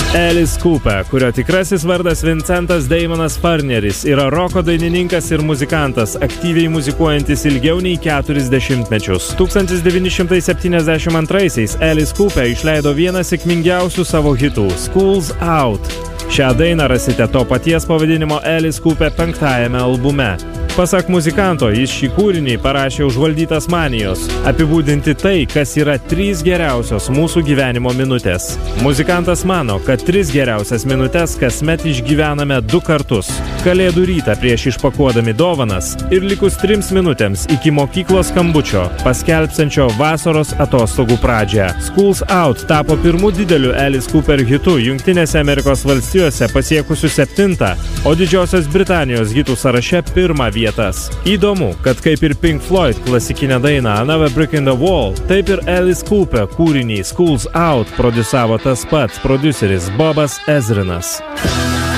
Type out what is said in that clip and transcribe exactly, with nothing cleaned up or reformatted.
Alice Cooper, kurio tikrasis vardas Vincentas Damonas Farneris, yra roko dainininkas ir muzikantas, aktyviai muzikuojantis ilgiau nei keturis dešimtmečius. tūkstantis devyni šimtai septyniasdešimt antraisiais Alice Cooper išleido vieną sėkmingiausių savo hitų – School's Out. Šią dainą rasite to paties pavadinimo Alice Cooper penktajame albume. Pasak muzikanto, jis šį kūrinį parašė užvaldytas manijos, apibūdinti tai, kas yra trys geriausios mūsų gyvenimo minutės. Muzikantas mano, kad tris geriausias minutės kasmet išgyvename du kartus. Kalėdų rytą prieš išpakuodami dovanas ir likus trims minutėms iki mokyklos skambučio, paskelbsiančio vasaros atostogų pradžią. School's Out tapo pirmu dideliu Alice Cooper hitu Jungtinėse Amerikos valstijose pasiekusiu septintą, o Didžiosios Britanijos hitų sąraše pirmą vietą. Įdomu, kad kaip ir Pink Floyd klasikinę dainą Another Brick in the Wall, taip ir Alice Cooper kūrinį School's Out prodiusavo tas pats prodiuseris Bobas Ezrinas.